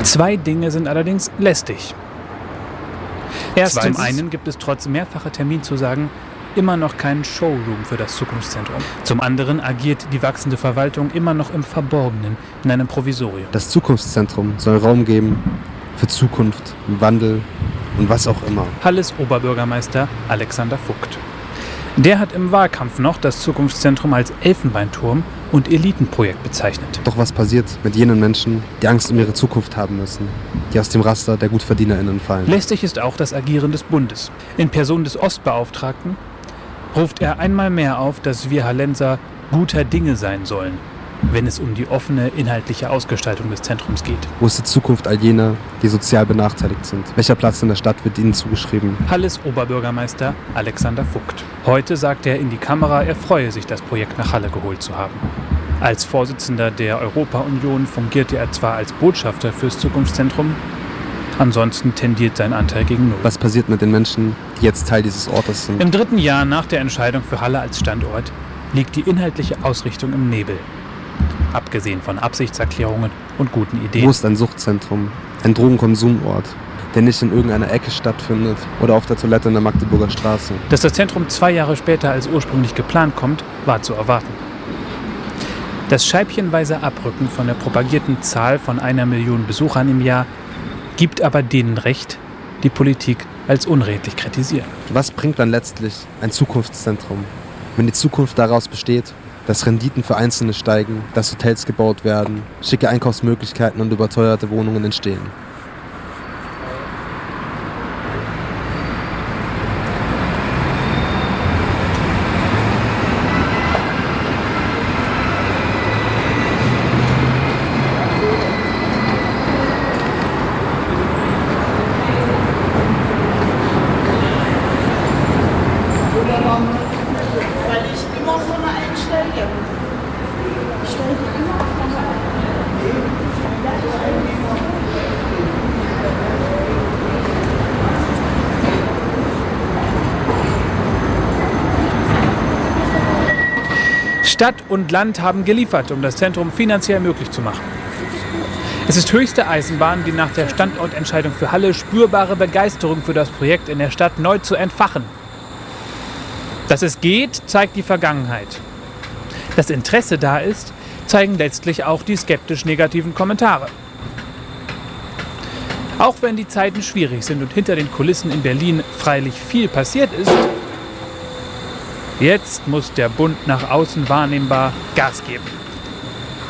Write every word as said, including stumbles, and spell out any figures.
Zwei Dinge sind allerdings lästig. Erst Zweitens. zum einen gibt es trotz mehrfacher Terminzusagen immer noch keinen Showroom für das Zukunftszentrum. Zum anderen agiert die wachsende Verwaltung immer noch im Verborgenen, in einem Provisorium. Das Zukunftszentrum soll Raum geben für Zukunft, Wandel und was auch immer. Halles Oberbürgermeister Alexander Vogt. Der hat im Wahlkampf noch das Zukunftszentrum als Elfenbeinturm und Elitenprojekt bezeichnet. Doch was passiert mit jenen Menschen, die Angst um ihre Zukunft haben müssen, die aus dem Raster der GutverdienerInnen fallen? Lästig ist auch das Agieren des Bundes. In Person des Ostbeauftragten ruft er einmal mehr auf, dass wir Hallenser guter Dinge sein sollen, wenn es um die offene inhaltliche Ausgestaltung des Zentrums geht. Wo ist die Zukunft all jener, die sozial benachteiligt sind? Welcher Platz in der Stadt wird ihnen zugeschrieben? Halles Oberbürgermeister Alexander Vogt. Heute sagt er in die Kamera, er freue sich, das Projekt nach Halle geholt zu haben. Als Vorsitzender der Europa-Union fungierte er zwar als Botschafter fürs Zukunftszentrum, ansonsten tendiert sein Anteil gegen Null. Was passiert mit den Menschen, die jetzt Teil dieses Ortes sind? Im dritten Jahr nach der Entscheidung für Halle als Standort liegt die inhaltliche Ausrichtung im Nebel. Abgesehen von Absichtserklärungen und guten Ideen. Wo ist ein Suchtzentrum, ein Drogenkonsumort, der nicht in irgendeiner Ecke stattfindet oder auf der Toilette in der Magdeburger Straße? Dass das Zentrum zwei Jahre später als ursprünglich geplant kommt, war zu erwarten. Das scheibchenweise Abrücken von der propagierten Zahl von einer Million Besuchern im Jahr gibt aber denen recht, die Politik als unredlich kritisieren. Was bringt dann letztlich ein Zukunftszentrum, wenn die Zukunft daraus besteht, dass Renditen für Einzelne steigen, dass Hotels gebaut werden, schicke Einkaufsmöglichkeiten und überteuerte Wohnungen entstehen? Weil ich immer vorne einsteige. Ich steige immer vorne ein. Stadt und Land haben geliefert, um das Zentrum finanziell möglich zu machen. Es ist höchste Eisenbahn, die nach der Standortentscheidung für Halle spürbare Begeisterung für das Projekt in der Stadt neu zu entfachen. Dass es geht, zeigt die Vergangenheit. Dass Interesse da ist, zeigen letztlich auch die skeptisch-negativen Kommentare. Auch wenn die Zeiten schwierig sind und hinter den Kulissen in Berlin freilich viel passiert ist, jetzt muss der Bund nach außen wahrnehmbar Gas geben.